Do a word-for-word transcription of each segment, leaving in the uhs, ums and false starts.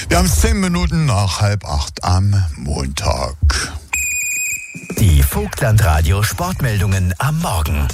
Wir haben zehn Minuten nach halb acht am Montag. Die Vogtlandradio Sportmeldungen am Morgen.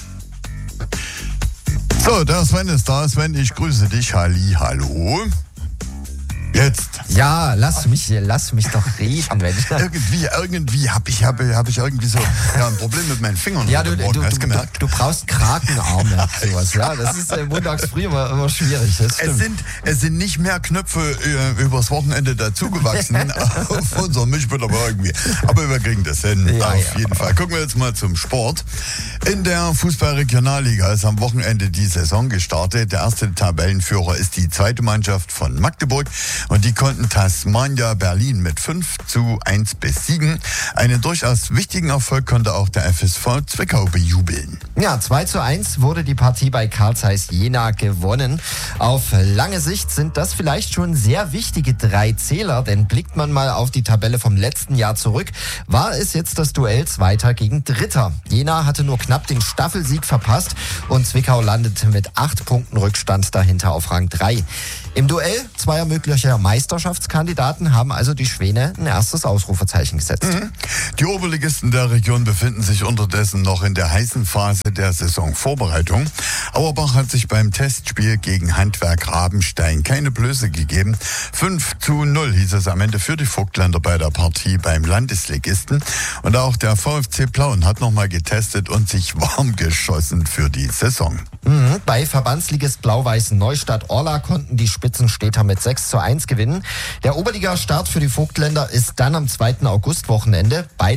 So, der Sven ist da. Sven, ich grüße dich. Halli, hallo. Jetzt. Ja, lass mich, lass mich doch reden. Wenn ich irgendwie, irgendwie habe ich, hab, hab ich irgendwie so ja, ein Problem mit meinen Fingern. Ja, du, du, du, hast du, gemerkt? du brauchst Krakenarme, sowas. Ja, das ist äh, montags früh immer, immer schwierig. Das es, sind, es sind nicht mehr Knöpfe äh, übers Wochenende dazugewachsen auf unserem Mischpult, aber irgendwie. Aber wir kriegen das hin, ja, auf ja. jeden Fall. Gucken wir jetzt mal zum Sport. In der Fußball-Regionalliga ist am Wochenende die Saison gestartet. Der erste Tabellenführer ist die zweite Mannschaft von Magdeburg. Und die konnten Tasmania Berlin mit fünf zu eins besiegen. Einen durchaus wichtigen Erfolg konnte auch der F S V Zwickau bejubeln. Ja, zwei zu eins wurde die Partie bei Carl Zeiss Jena gewonnen. Auf lange Sicht sind das vielleicht schon sehr wichtige drei Zähler, denn blickt man mal auf die Tabelle vom letzten Jahr zurück, war es jetzt das Duell Zweiter gegen Dritter. Jena hatte nur knapp den Staffelsieg verpasst und Zwickau landete mit acht Punkten Rückstand dahinter auf Rang drei. Im Duell zweier möglicher Meisterschaftskandidaten haben also die Schwäne ein erstes Ausrufezeichen gesetzt. Mhm. Die Oberligisten der Region befinden sich unterdessen noch in der heißen Phase der Saisonvorbereitung. Auerbach hat sich beim Testspiel gegen Handwerk Rabenstein keine Blöße gegeben. fünf zu null hieß es am Ende für die Vogtländer bei der Partie beim Landesligisten. Und auch der VfC Plauen hat nochmal getestet und sich warm geschossen für die Saison. Mhm. Bei Verbandsligist Blau-Weiß Neustadt Orla konnten die Spitzenstädter mit sechs zu eins gewinnen. Der Oberliga-Start für die Vogtländer ist dann am zweiten August-Wochenende. Beide